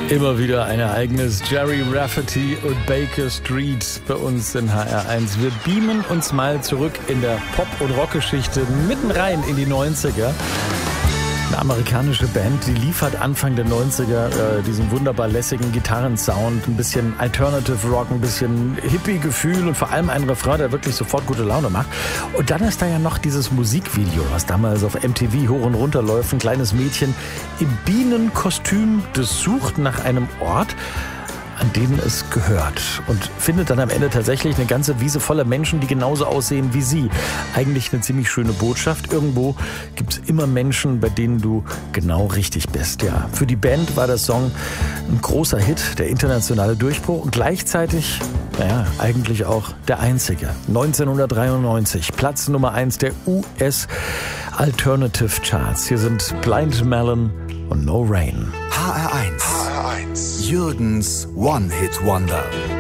Immer wieder ein Ereignis. Gerry Rafferty und Baker Street bei uns in HR1. Wir beamen uns mal zurück in der Pop- und Rockgeschichte mitten rein in die 90er. Eine amerikanische Band, die liefert Anfang der 90er diesen wunderbar lässigen Gitarrensound, ein bisschen Alternative Rock, ein bisschen Hippie-Gefühl und vor allem ein Refrain, der wirklich sofort gute Laune macht. Und dann ist da ja noch dieses Musikvideo, was damals auf MTV hoch und runter läuft. Ein kleines Mädchen im Bienenkostüm, das sucht nach einem Ort, an denen es gehört, und findet dann am Ende tatsächlich eine ganze Wiese voller Menschen, die genauso aussehen wie sie. Eigentlich eine ziemlich schöne Botschaft. Irgendwo gibt es immer Menschen, bei denen du genau richtig bist. Ja, für die Band war der Song ein großer Hit, der internationale Durchbruch und gleichzeitig, eigentlich auch der einzige. 1993, Platz Nummer 1 der US Alternative Charts. Hier sind Blind Melon und No Rain. HR1. Jürgens One-Hit-Wonder.